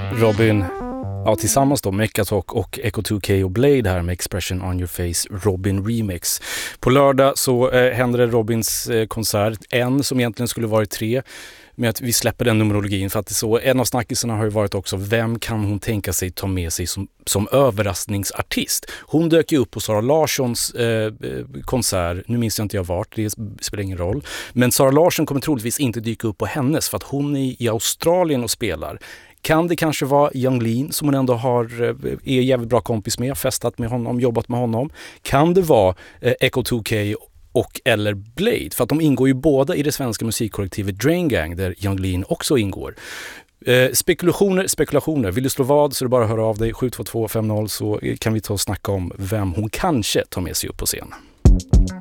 Robin, ja, tillsammans då Mecha Talk och Echo 2K och Blade här med Expression on your face, Robin Remix. På lördag så händer det Robins konsert, en som egentligen skulle varit 3, med att vi släpper den numerologin för att det så, en av snackisarna har ju varit också, vem kan hon tänka sig ta med sig som överraskningsartist? Hon dök ju upp på Sara Larssons konsert, nu minns jag inte vart, det spelar ingen roll, men Sara Larsson kommer troligtvis inte dyka upp på hennes för att hon är i Australien och spelar. Kan det kanske vara Yung Lean som hon ändå är jävligt bra kompis med, festat med honom, jobbat med honom? Kan det vara Echo 2K och eller Blade? För att de ingår ju båda i det svenska musikkollektivet Drain Gang där Yung Lean också ingår. Spekulationer. Vill du slå vad så är det bara att höra av dig 72250 så kan vi ta och snacka om vem hon kanske tar med sig upp på scen.